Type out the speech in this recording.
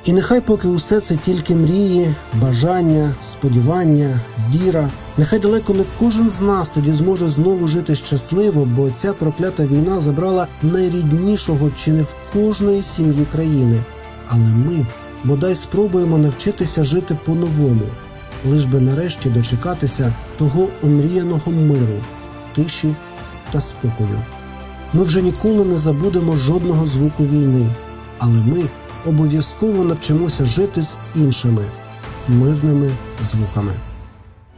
І нехай поки усе це тільки мрії, бажання, сподівання, віра, нехай далеко не кожен з нас тоді зможе знову жити щасливо, бо ця проклята війна забрала найріднішого чи не в кожної сім'ї країни. Але ми, бодай спробуємо навчитися жити по-новому, лиш би нарешті дочекатися того омріяного миру, тиші та спокою. Ми вже ніколи не забудемо жодного звуку війни, але ми обов'язково навчимося жити з іншими мирними звуками.